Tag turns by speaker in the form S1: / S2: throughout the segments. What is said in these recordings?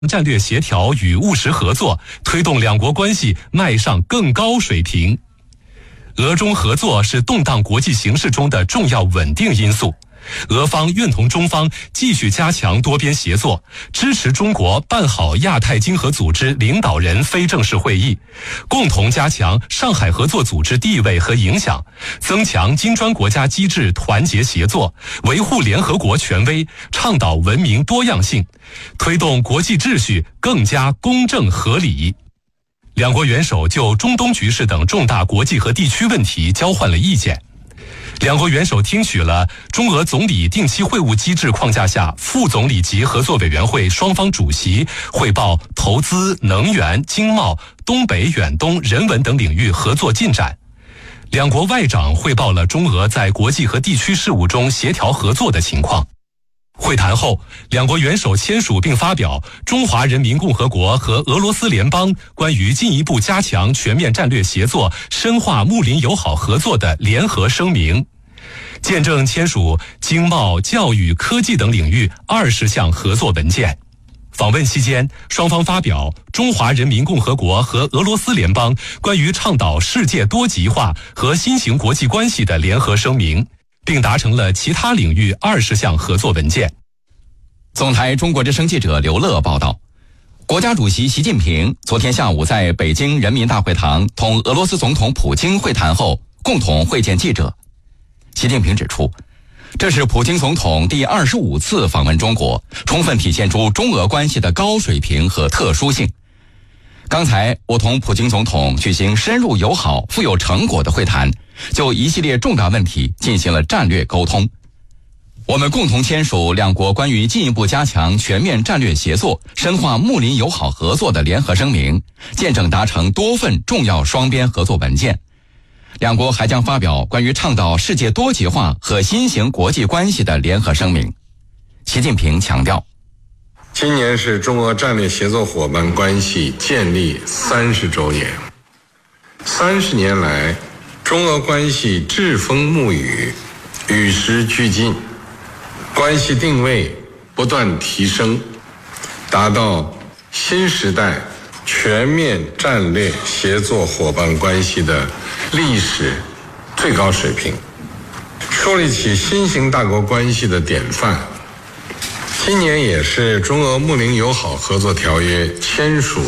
S1: 战略协调与务实合作，推动两国关系迈上更高水平。俄中合作是动荡国际形势中的重要稳定因素。俄方愿同中方继续加强多边协作，支持中国办好亚太经合组织领导人非正式会议，共同加强上海合作组织地位和影响，增强金砖国家机制团结协作，维护联合国权威，倡导文明多样性，推动国际秩序更加公正合理。两国元首就中东局势等重大国际和地区问题交换了意见。两国元首听取了中俄总理定期会晤机制框架下副总理级合作委员会双方主席汇报投资、能源、经贸、东北、远东、人文等领域合作进展。两国外长汇报了中俄在国际和地区事务中协调合作的情况。会谈后，两国元首签署并发表中华人民共和国和俄罗斯联邦关于进一步加强全面战略协作、深化睦邻友好合作的联合声明，见证签署经贸、教育、科技等领域20项合作文件。访问期间，双方发表中华人民共和国和俄罗斯联邦关于倡导世界多极化和新型国际关系的联合声明，并达成了其他领域20项合作文件。
S2: 总台中国之声记者刘乐报道，国家主席习近平昨天下午在北京人民大会堂同俄罗斯总统普京会谈后，共同会见记者。习近平指出，这是普京总统第25次访问中国，充分体现出中俄关系的高水平和特殊性。刚才我同普京总统举行深入友好、富有成果的会谈，就一系列重大问题进行了战略沟通。我们共同签署两国关于进一步加强全面战略协作、深化睦邻友好合作的联合声明，见证达成多份重要双边合作文件。两国还将发表关于倡导世界多极化和新型国际关系的联合声明。习近平强调，
S3: 今年是中俄战略协作伙伴关系建立30周年。30年来，中俄关系栉风沐雨，与时俱进，关系定位不断提升，达到新时代全面战略协作伙伴关系的历史最高水平，树立起新型大国关系的典范。今年也是中俄睦邻友好合作条约签署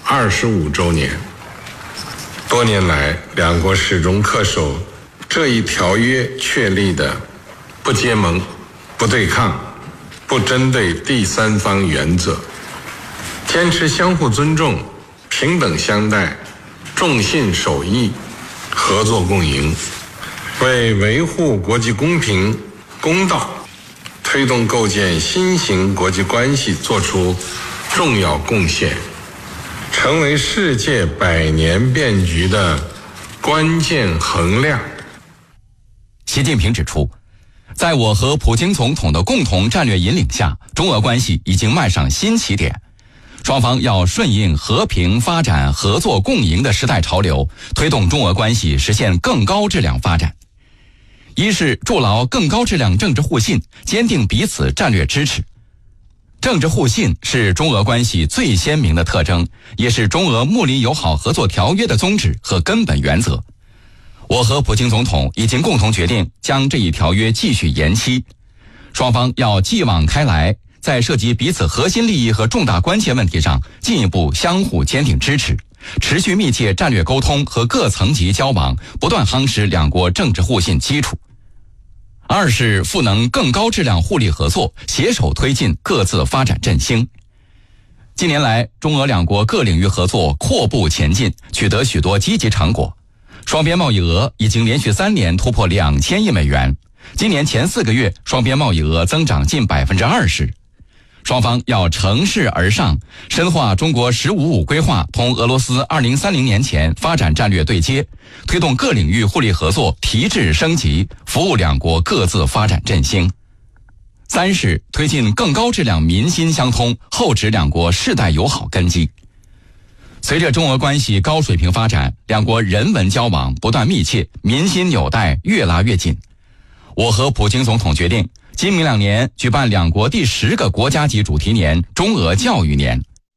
S3: 25周年。多年来，两国始终恪守这一条约确立的不结盟、不对抗、不针对第三方原则，坚持相互尊重、平等相待、重信守义、合作共赢，为维护国际公平公道、推动构建新型国际关系作出重要贡献，成为世界百年变局的关键衡量。
S2: 习近平指出，在我和普京总统的共同战略引领下，中俄关系已经迈上新起点。双方要顺应和平发展、合作共赢的时代潮流，推动中俄关系实现更高质量发展。一是筑牢更高质量政治互信，坚定彼此战略支持。政治互信是中俄关系最鲜明的特征，也是中俄睦邻友好合作条约的宗旨和根本原则。我和普京总统已经共同决定将这一条约继续延期，双方要继往开来，在涉及彼此核心利益和重大关切问题上进一步相互坚定支持，持续密切战略沟通和各层级交往，不断夯实两国政治互信基础。二是赋能更高质量互利合作，携手推进各自发展振兴。近年来，中俄两国各领域合作阔步前进，取得许多积极成果。双边贸易额已经连续3年突破2000亿美元，今年前4个月，双边贸易额增长近20%。双方要乘势而上，深化中国“15+5”规划同俄罗斯2030年前发展战略对接，推动各领域互利合作提质升级，服务两国各自发展振兴。三是推进更高质量民心相通，厚植两国世代友好根基。随着中俄关系高水平发展，两国人文交往不断密切，民心纽带越拉越紧。我和普京总统决定，今明2年举办两国第10个国家级主题年——中俄教育年。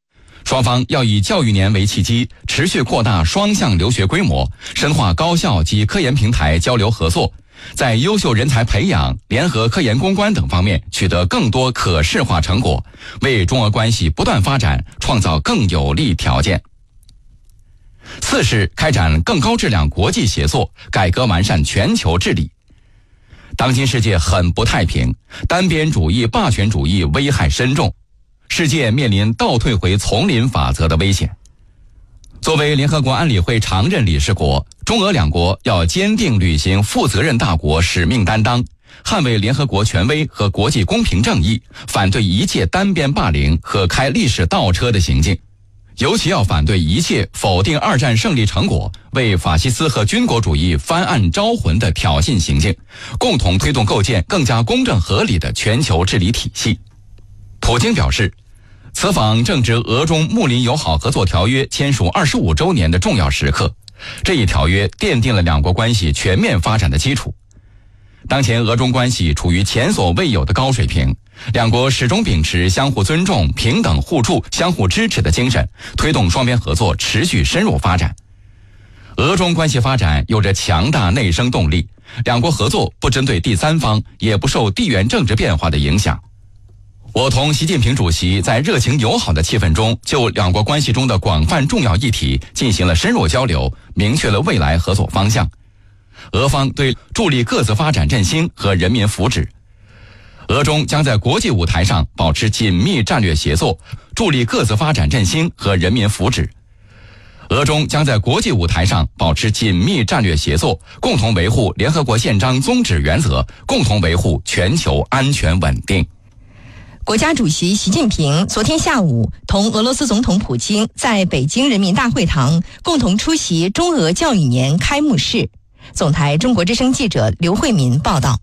S2: 双方要以教育年为契机，持续扩大双向留学规模，深化高校及科研平台交流合作，在优秀人才培养、联合科研攻关等方面取得更多可视化成果，为中俄关系不断发展创造更有利条件。4是开展更高质量国际协作，改革完善全球治理。当今世界很不太平，单边主义、霸权主义危害深重，世界面临倒退回丛林法则的危险。作为联合国安理会常任理事国，中俄两国要坚定履行负责任大国使命担当，捍卫联合国权威和国际公平正义，反对一切单边霸凌和开历史倒车的行径。尤其要反对一切否定二战胜利成果、为法西斯和军国主义翻案招魂的挑衅行径，共同推动构建更加公正合理的全球治理体系。普京表示，此访正值俄中睦邻友好合作条约签署25周年的重要时刻，这一条约奠定了两国关系全面发展的基础。当前俄中关系处于前所未有的高水平，两国始终秉持相互尊重、平等互助、相互支持的精神，推动双边合作持续深入发展。俄中关系发展有着强大内生动力，两国合作不针对第三方，也不受地缘政治变化的影响。我同习近平主席在热情友好的气氛中，就两国关系中的广泛重要议题进行了深入交流，明确了未来合作方向。俄方对助力各自发展振兴和人民福祉，俄中将在国际舞台上保持紧密战略协作，助力各自发展振兴和人民福祉。俄中将在国际舞台上保持紧密战略协作，共同维护联合国宪章宗旨原则，共同维护全球安全稳定。
S4: 国家主席习近平昨天下午同俄罗斯总统普京在北京人民大会堂共同出席中俄教育年开幕式。总台中国之声记者刘慧民报道。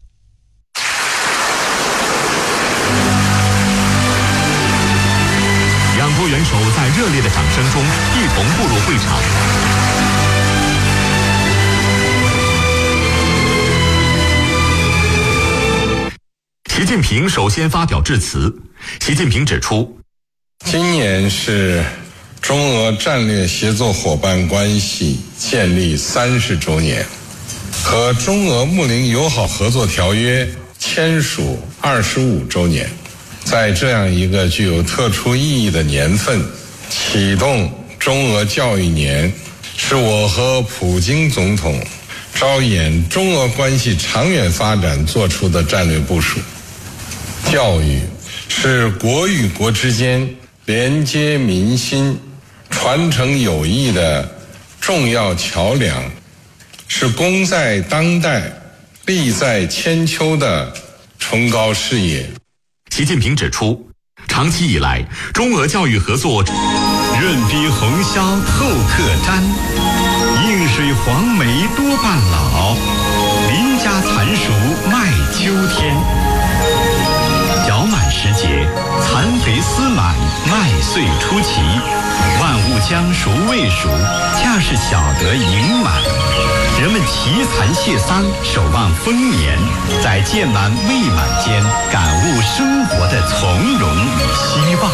S1: 两国元首在热烈的掌声中一同步入会场。习近平首先发表致辞。习近平指出，
S3: 今年是中俄战略协作伙伴关系建立30周年，和中俄睦邻友好合作条约签署25周年。在这样一个具有特殊意义的年份，启动中俄教育年，是我和普京总统着眼中俄关系长远发展做出的战略部署。教育是国与国之间连接民心、传承友谊的重要桥梁，是功在当代、利在千秋的崇高事业。
S1: 习近平指出，长期以来，中俄教育合作
S5: 润笔红绡透客毡，映水黄梅多半老，邻家蚕熟麦秋天。角满时节，蚕肥丝满，麦穗出奇。万物将熟未熟，恰是晓得盈满。人们齐蚕谢桑，守望丰年，在渐满未满间，感悟生活的从容与希望。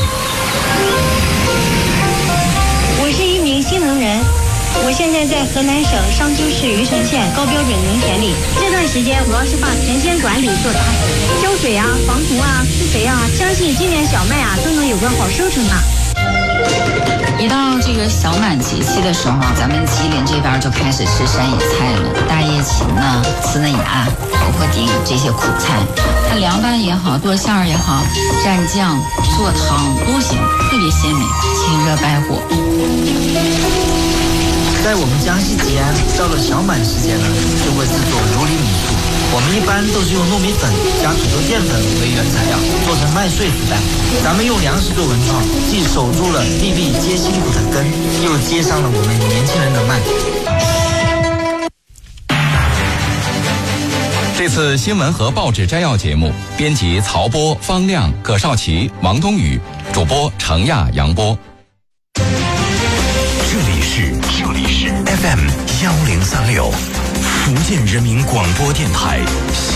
S6: 我是一名新农人，我现在在河南省商丘市虞城县高标准农田里。这段时间，我要是把田间管理做得好，浇水啊、防虫啊、施肥啊，相信今年小麦啊都能有个好收成啊。
S7: 一到这个小满节气的时候，咱们吉林这边就开始吃山野菜了，大叶芹呐、刺嫩芽、头破丁这些苦菜，它凉拌也好，剁馅儿也好，蘸酱、做汤都行，特别鲜美，清热败火。
S8: 在我们江西吉安，到了小满时节呢，就会制作如里米醋。我们一般都是用糯米粉加土豆淀粉为原材料，做成麦穗子弹。咱们用粮食做文创，既守住了粒粒皆辛苦的根，又接上了我们年轻人的脉。
S2: 这次新闻和报纸摘要节目，编辑曹波、方亮、葛少奇、王冬雨，主播程亚、杨波。
S5: 这里是 FM 1036，福建人民广播电台。